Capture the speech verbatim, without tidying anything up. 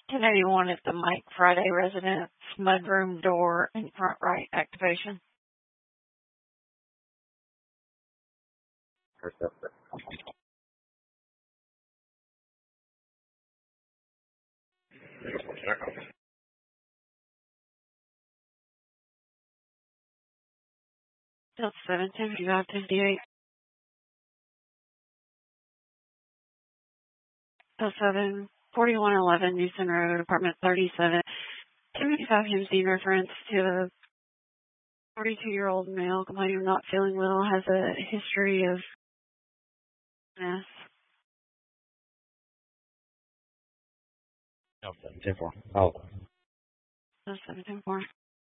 ten eighty-one is the Mike Friday residence, mudroom door and front right activation. Delta seven, ten fifty-five, fifty-eight. Delta seven, forty-one eleven, Newson Road, apartment thirty-seven. ten fifty-five Hempstead, reference to a forty-two-year-old male complaining of not feeling well, has a history of illness. No, seven ten four. Oh. Delta seven, ten four.